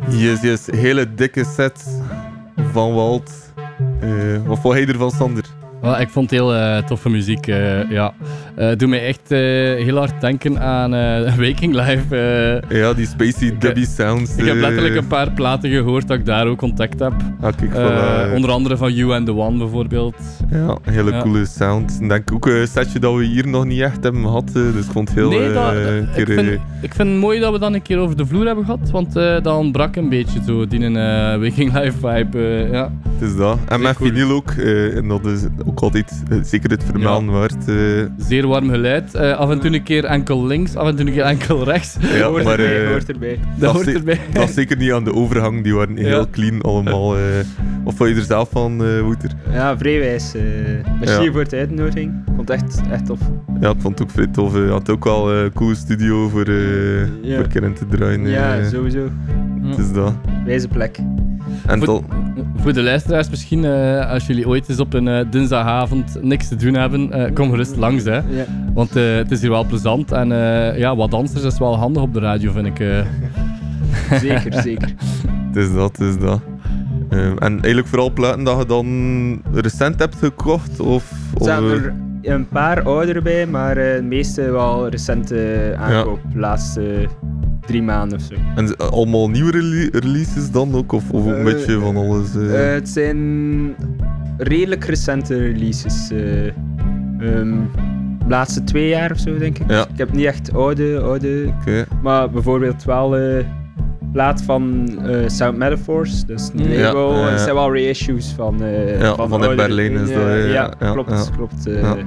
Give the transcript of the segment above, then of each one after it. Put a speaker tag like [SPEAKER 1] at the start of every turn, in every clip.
[SPEAKER 1] Yes. Hele dikke set van Walt. Wat vond jij ervan, Sander?
[SPEAKER 2] Well, ik vond het heel toffe muziek. Doet mij echt heel hard denken aan Waking Life.
[SPEAKER 1] Ja, die spacey dubby sounds.
[SPEAKER 2] Ik heb letterlijk een paar platen gehoord dat ik daar ook contact heb. Onder andere van You and the One bijvoorbeeld.
[SPEAKER 1] Ja, een hele coole sound. Ik denk ook een setje dat we hier nog niet echt hebben gehad. Dus ik vond het heel...
[SPEAKER 2] Ik vind het mooi dat we dan een keer over de vloer hebben gehad. Want dat ontbrak een beetje zo, die Waking Life vibe. Ja.
[SPEAKER 1] Het is dat. En met vinyl ook. En dat is ook altijd zeker het vermelden waard.
[SPEAKER 2] Zeer warm geluid. Af en toe een keer enkel links, af en toe een keer enkel rechts.
[SPEAKER 1] Ja,
[SPEAKER 3] hoort erbij.
[SPEAKER 2] Dat hoort erbij.
[SPEAKER 1] Dat was zeker niet aan de overgang. Die waren heel clean allemaal. Wat vond je er zelf van, Wouter?
[SPEAKER 3] Ja, vrij wijs. Merci voor de uitnodiging. Ik vond het echt tof.
[SPEAKER 1] Ja, ik vond het ook vrij tof. Je had ook wel een coole studio voor keren te draaien.
[SPEAKER 3] Ja, sowieso.
[SPEAKER 1] Het is dat.
[SPEAKER 3] Wijze plek.
[SPEAKER 1] En
[SPEAKER 2] voor de luisteraars misschien, als jullie ooit eens op een dinsdagavond niks te doen hebben, kom gerust langs. Hè.
[SPEAKER 3] Ja.
[SPEAKER 2] Want het is hier wel plezant en wat dansers is wel handig op de radio, vind ik.
[SPEAKER 3] Zeker.
[SPEAKER 1] Het is dat. En eigenlijk vooral platen dat je dan recent hebt gekocht? Er
[SPEAKER 3] zijn er een paar oudere bij, maar de meeste wel recente aankoop. De laatste 3 maanden of zo.
[SPEAKER 1] En allemaal nieuwe releases dan ook? Of een beetje van alles?
[SPEAKER 3] Het zijn redelijk recente releases. De laatste 2 jaar of zo, denk ik.
[SPEAKER 1] Ja.
[SPEAKER 3] Ik heb niet echt oude.
[SPEAKER 1] Okay.
[SPEAKER 3] Maar bijvoorbeeld wel plaat van Sound Metaphors, dus een label.
[SPEAKER 1] Ja.
[SPEAKER 3] Het zijn wel reissues van
[SPEAKER 1] in Berlijn is dat.
[SPEAKER 3] Klopt.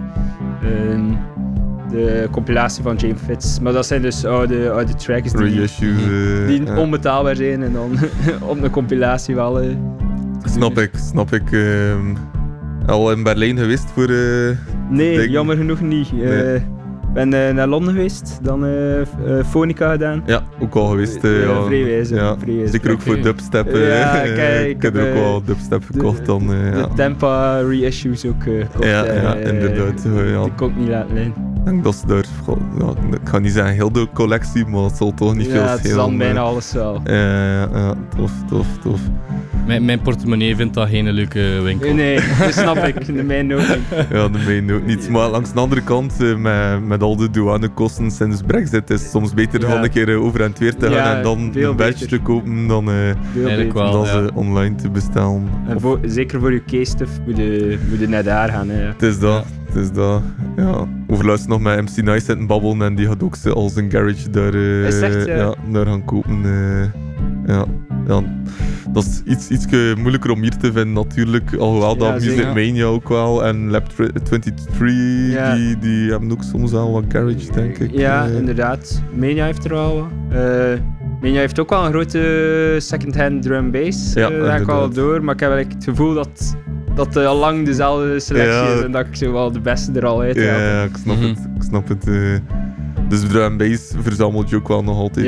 [SPEAKER 3] De compilatie van James Fitz. Maar dat zijn dus oude tracks die onbetaalbaar zijn en dan op een compilatie wel...
[SPEAKER 1] Snap ik. Al in Berlijn geweest voor...
[SPEAKER 3] nee, jammer genoeg niet. Ik ben naar Londen geweest, dan Phonica gedaan.
[SPEAKER 1] Ja, ook al geweest.
[SPEAKER 3] Vrij wijs.
[SPEAKER 1] Zeker ook voor dubstep. Ik heb er ook wel dubstep gekocht. De
[SPEAKER 3] Tampa reissues ook gekocht.
[SPEAKER 1] Ja, inderdaad.
[SPEAKER 3] Die kon ik niet laten liggen.
[SPEAKER 1] Ik denk dat ze daar... ik ga niet zeggen heel de collectie, maar het zal toch niet veel schelen.
[SPEAKER 3] Ja, het is dan bijna alles wel.
[SPEAKER 1] Ja, tof.
[SPEAKER 2] Mijn portemonnee vindt dat geen leuke winkel.
[SPEAKER 3] Nee, dat snap ik. De mijne ook niet.
[SPEAKER 1] Ja, de mijne ook niet. Maar langs de andere kant, met al de douanekosten sinds Brexit, is het soms beter van een keer over en weer te gaan en dan een badge te kopen dan ze online te bestellen.
[SPEAKER 3] En zeker voor je case-stuff moet je naar daar gaan.
[SPEAKER 1] Het is dat. Ja. Overluisterd nog met MC Nice zitten babbelen en die had ook al zijn garage daar, daar gaan kopen. Ja. Dat is iets moeilijker om hier te vinden natuurlijk, alhoewel dat Music Mania ook wel en Lab 23, die hebben ook soms wel wat garage, denk ik.
[SPEAKER 3] Ja, inderdaad. Mania heeft er wel wat. Mania heeft ook wel een grote second-hand drum bass, daar ga ik wel door, maar ik heb eigenlijk het gevoel dat al lang dezelfde selectie is en dat ik zo wel de beste er al uit heb.
[SPEAKER 1] Ja, ik snap het. Dus drum bass verzamelt je ook wel nog altijd.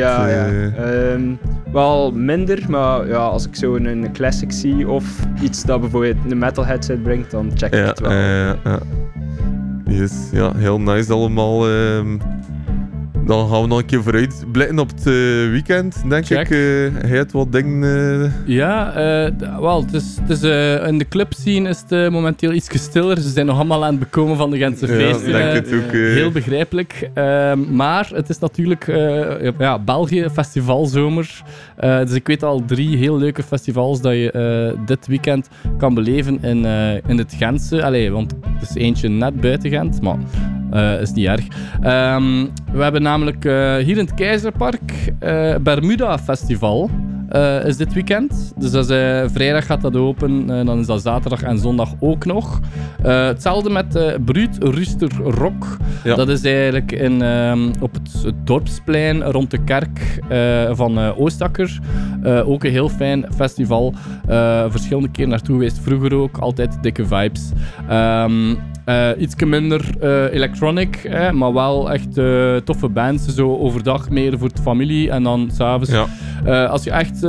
[SPEAKER 3] Wel minder, maar als ik zo een classic zie of iets dat bijvoorbeeld een metalhead uitbrengt, dan check ik het wel.
[SPEAKER 1] Yes, heel nice allemaal. Dan gaan we nog een keer vooruit blikken op het weekend, denk ik. Hij heeft wat dingen...
[SPEAKER 2] het is in de clubscene is het momenteel iets stiller. Ze zijn nog allemaal aan het bekomen van de Gentse feesten.
[SPEAKER 1] Denk het ook,
[SPEAKER 2] heel begrijpelijk. Maar het is natuurlijk België, festivalzomer. Dus ik weet al 3 heel leuke festivals dat je dit weekend kan beleven in het Gentse. Want het is eentje net buiten Gent, maar... is niet erg. We hebben namelijk hier in het Keizerpark Bermuda Festival is dit weekend. Dus dat is, vrijdag gaat dat open, dan is dat zaterdag en zondag ook nog. Hetzelfde met Bruut Ruster Rock. Ja. Dat is eigenlijk op het dorpsplein rond de kerk van Oostakker. Ook een heel fijn festival. Verschillende keer naartoe geweest, vroeger ook. Altijd dikke vibes. Ietsje minder electronic, maar wel echt toffe bands. Zo overdag meer voor de familie en dan s'avonds. Ja. Als je echt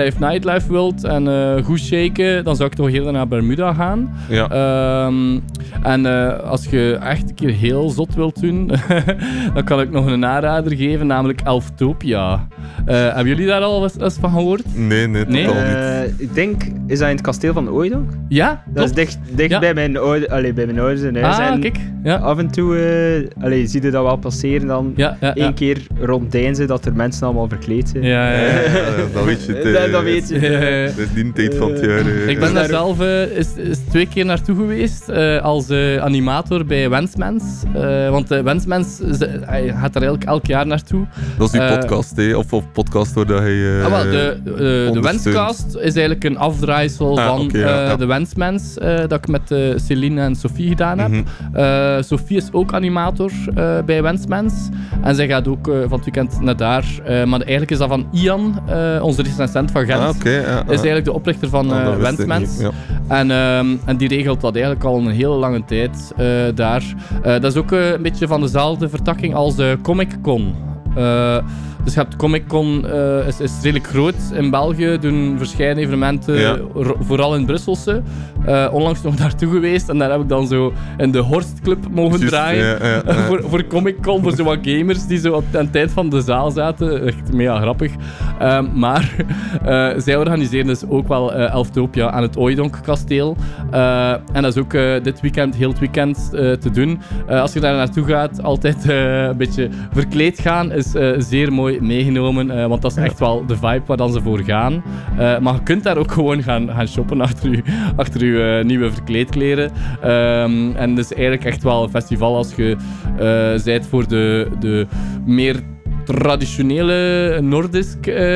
[SPEAKER 2] nightlife wilt en goed shaken, dan zou ik toch eerder naar Bermuda gaan.
[SPEAKER 1] Ja.
[SPEAKER 2] En als je echt een keer heel zot wilt doen, dan kan ik nog een aanrader geven, namelijk Elftopia. Hebben jullie daar al eens van gehoord?
[SPEAKER 1] Nee, totaal niet.
[SPEAKER 3] Ik denk, is dat in het kasteel van Ooidonk?
[SPEAKER 2] Ja,
[SPEAKER 3] dat is dicht bij mijn ouders in huis. En
[SPEAKER 2] kijk. Ja.
[SPEAKER 3] Af en toe zie je dat wel passeren dan. Eén keer rond Deinzen dat er mensen allemaal verkleed zijn.
[SPEAKER 2] Ja,
[SPEAKER 1] dat weet je.
[SPEAKER 3] Dat weet je.
[SPEAKER 1] Dat is die tijd van het jaar.
[SPEAKER 2] Ik ben daar zelf is 2 keer naartoe geweest als animator bij Wensmens. Want Wensmens gaat daar eigenlijk elk jaar naartoe.
[SPEAKER 1] Dat is uw podcast, of podcast waar hij
[SPEAKER 2] de Wenscast is eigenlijk een afdraaisel van de Wensmens dat ik met Celine en Sophie gedaan heb. Sophie is ook animator bij Wensmens en zij gaat ook van het weekend naar daar. Maar eigenlijk is dat van Ian, onze recensent van Gent. Is eigenlijk de oprichter van Wensmens. En die regelt dat eigenlijk al een hele lange tijd daar. Dat is ook een beetje van dezelfde vertakking als Comic-Con. Dus je hebt Comic-Con, is redelijk groot in België, doen verschillende evenementen, vooral in Brusselse. Onlangs nog naartoe geweest en daar heb ik dan zo in de Horstclub mogen draaien. Voor Comic-Con, voor zo wat gamers die zo aan de tijd van de zaal zaten. Echt mega grappig. Maar zij organiseren dus ook wel Elftopia aan het Ooidonk kasteel. En dat is ook dit weekend, heel het weekend te doen. Als je daar naartoe gaat, altijd een beetje verkleed gaan, is zeer mooi meegenomen, want dat is echt wel de vibe waar dan ze voor gaan. Maar je kunt daar ook gewoon gaan shoppen achter uw nieuwe verkleedkleren. En dus eigenlijk echt wel een festival als je zijt voor de meer traditionele Noordisk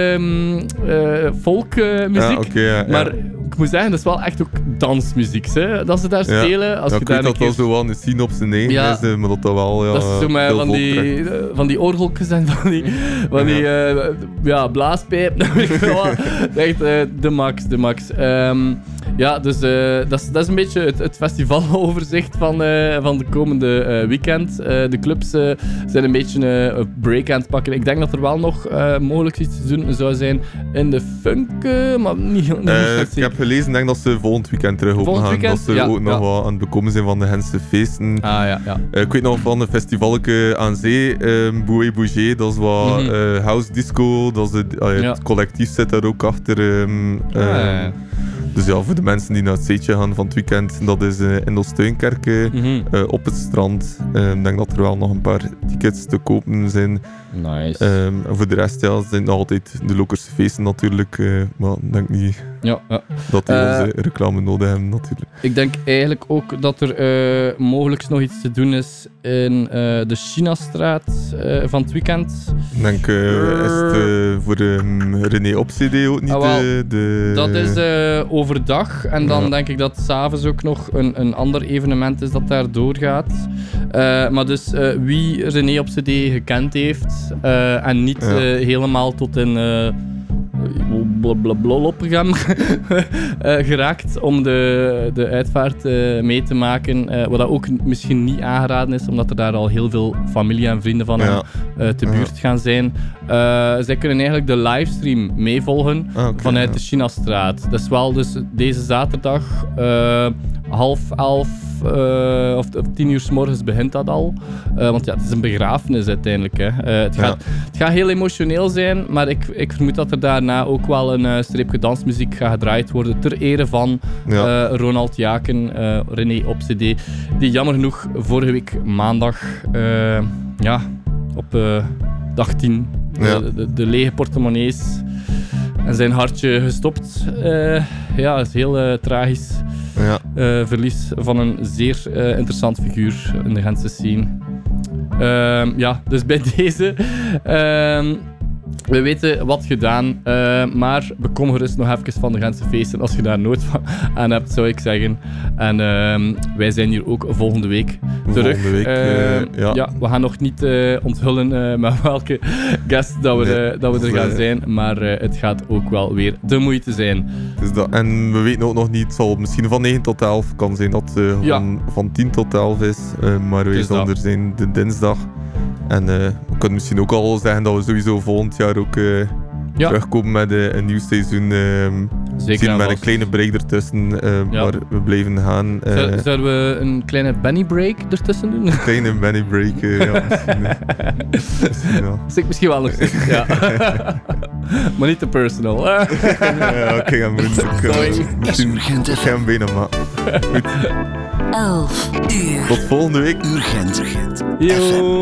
[SPEAKER 2] folkmuziek. Maar ik moet zeggen, dat is wel echt ook dansmuziek, hè, dat ze daar spelen. Als je
[SPEAKER 1] ik weet dat dat zo wel een scene op zijn eigen is, maar dat wel...
[SPEAKER 2] dat is zo met van die orgeltjes en van die blaaspijp. Echt de max. Dus dat is een beetje het festivaloverzicht van de komende weekend. De clubs zijn een beetje een break aan het pakken. Ik denk dat er wel nog mogelijk iets te doen zou zijn in de funk, maar niet
[SPEAKER 1] ik heb gelezen, denk dat ze volgend weekend terug open gaan. Dat ze ook nog wat aan het bekomen zijn van de Gentse feesten. Ik weet nog van een festivalke aan zee, Boué Bouger, dat is wat house disco, dat is het collectief zit daar ook achter. Dus voor de mensen die naar het zeetje gaan van het weekend, dat is in Oostuinkerke, op het strand. Ik denk dat er wel nog een paar tickets te kopen zijn.
[SPEAKER 2] Nice.
[SPEAKER 1] Voor de rest zijn nog altijd de Lokerse feesten natuurlijk, maar ik denk niet dat die onze reclame nodig hebben natuurlijk.
[SPEAKER 2] Ik denk eigenlijk ook dat er mogelijk nog iets te doen is in de Chinastraat van het weekend.
[SPEAKER 1] Ik denk, is het voor René op CD ook niet
[SPEAKER 2] dat is overdag en dan denk ik dat 's avonds ook nog een ander evenement is dat daar doorgaat. Maar dus wie René op CD gekend heeft en niet helemaal tot in blablabla geraakt om de uitvaart mee te maken. Wat dat ook misschien niet aangeraden is, omdat er daar al heel veel familie en vrienden van hem te buurt gaan zijn. Zij kunnen eigenlijk de livestream meevolgen vanuit de Chinastraat. Dat is wel dus deze zaterdag 10:30 of 10 uur 's morgens begint dat al. Want het is een begrafenis uiteindelijk. Hè. Het gaat heel emotioneel zijn, maar ik vermoed dat er daarna ook wel een streepje dansmuziek gaat gedraaid worden ter ere van Ronald Jaken, René op CD, die jammer genoeg vorige week maandag op dag 10 de lege portemonnees en zijn hartje gestopt. Dat is heel tragisch. Verlies van een zeer interessant figuur in de Gentse scene. Dus bij deze... we weten wat gedaan, maar bekom gerust nog even van de Gentse feesten als je daar nood aan hebt, zou ik zeggen. En wij zijn hier ook volgende week terug. We gaan nog niet onthullen met welke guest dat we er gaan zijn, maar het gaat ook wel weer de moeite zijn.
[SPEAKER 1] Dus dat, en we weten ook nog niet, het zal misschien van 9 tot 11 kan zijn dat van 10 tot 11 is, maar wij zullen er zijn de dinsdag. En we kunnen misschien ook al zeggen dat we sowieso volgend jaar ook terugkomen met een nieuw seizoen
[SPEAKER 2] Zeker
[SPEAKER 1] met een kleine break ertussen, maar we blijven gaan.
[SPEAKER 2] Zouden we een kleine Benny break ertussen doen?
[SPEAKER 1] Een kleine Benny break, misschien wel.
[SPEAKER 2] Dat is misschien wel nog steeds, ja. Maar niet te personal.
[SPEAKER 1] Ja, oké, gaan we misschien gaan bijna maken.
[SPEAKER 4] 11 uur.
[SPEAKER 1] Tot volgende week.
[SPEAKER 4] Urgent.
[SPEAKER 2] Yo.